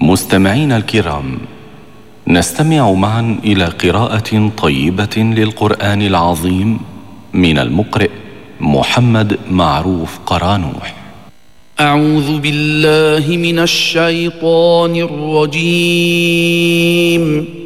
مستمعين الكرام، نستمع معا إلى قراءة طيبة للقرآن العظيم من المقرئ محمد معروف قرانوح. أعوذ بالله من الشيطان الرجيم.